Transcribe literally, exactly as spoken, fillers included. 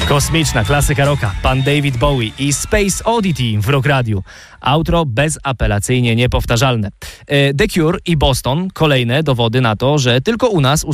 Kosmiczna klasyka rocka, pan David Bowie i Space Oddity w Rock Radiu. Outro bezapelacyjnie niepowtarzalne. The Cure i Boston, kolejne dowody na to, że tylko u nas